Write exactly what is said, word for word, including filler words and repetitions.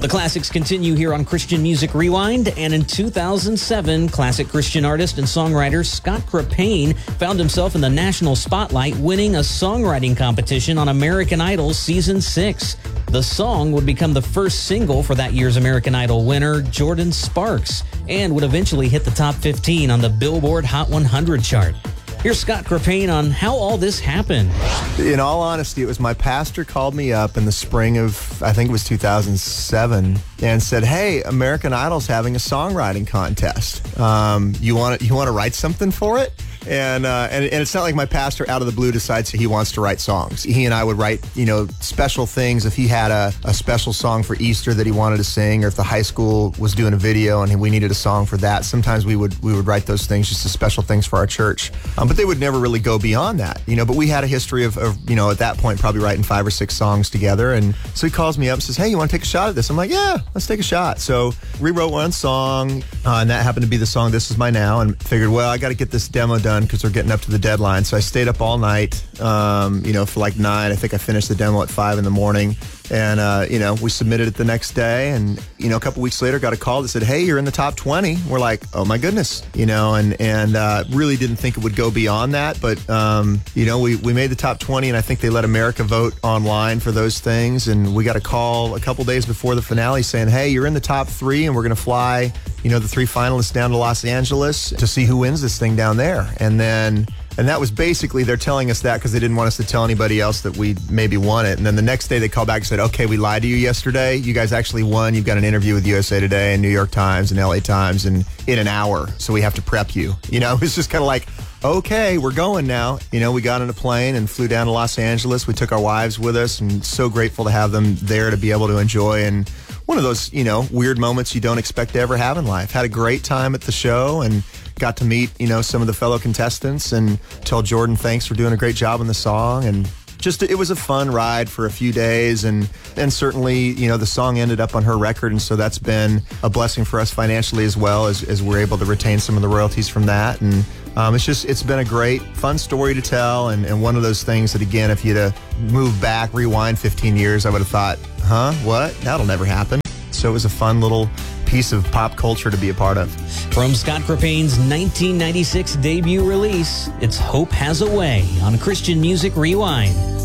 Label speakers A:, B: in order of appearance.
A: The classics continue here on Christian Music Rewind, and in two thousand seven, classic Christian artist and songwriter Scott Crepane found himself in the national spotlight winning a songwriting competition on American Idol Season six. The song would become the first single for that year's American Idol winner, Jordin Sparks, and would eventually hit the top fifteen on the Billboard Hot one hundred chart. Here's Scott Crepane on how all this happened.
B: In all honesty, it was my pastor called me up in the spring of, I think it was two thousand seven, and said, "Hey, American Idol's having a songwriting contest. Um, you want to you want to write something for it?" And, uh, and and it's not like my pastor out of the blue decides he wants to write songs. He and I would write, you know, special things. If he had a, a special song for Easter that he wanted to sing, or if the high school was doing a video and we needed a song for that, sometimes we would we would write those things just as special things for our church. Um, but they would never really go beyond that, you know. But we had a history of, of, you know, at that point probably writing five or six songs together. And so he calls me up and says, "Hey, you want to take a shot at this?" I'm like, "Yeah, let's take a shot." So rewrote one song, uh, and that happened to be the song "This Is My Now," and figured, well, I got to get this demo done because we're getting up to the deadline. So I stayed up all night, um, you know, for like nine. I think I finished the demo at five in the morning. And, uh, you know, we submitted it the next day. And, you know, a couple weeks later, got a call that said, "Hey, you're in the top twenty. We're like, "Oh, my goodness," you know, and and uh, really didn't think it would go beyond that. But, um, you know, we, we made the top twenty, and I think they let America vote online for those things. And we got a call a couple days before the finale saying, "Hey, you're in the top three, and we're going to fly, you know, the three finalists down to Los Angeles to see who wins this thing down there." And then... And that was basically, they're telling us that because they didn't want us to tell anybody else that we maybe won it. And then the next day they called back and said, "Okay, we lied to you yesterday. You guys actually won. You've got an interview with U S A Today and New York Times and L A Times and in an hour. So we have to prep you." You know, it's just kind of like, okay, we're going now. You know, we got on a plane and flew down to Los Angeles. We took our wives with us, and so grateful to have them there to be able to enjoy. And one of those, you know, weird moments you don't expect to ever have in life. Had a great time at the show and got to meet, you know, some of the fellow contestants and tell Jordin thanks for doing a great job on the song. And just, it was a fun ride for a few days. And, and certainly, you know, the song ended up on her record. And so that's been a blessing for us financially as well, as, as we're able to retain some of the royalties from that. And um, it's just, it's been a great, fun story to tell. And, and one of those things that, again, if you'd have moved back, rewind fifteen years, I would have thought, huh, what? That'll never happen. So it was a fun little piece of pop culture to be a part of.
A: From Scott Crepane's nineteen ninety-six debut release, it's Hope Has a Way on Christian Music Rewind.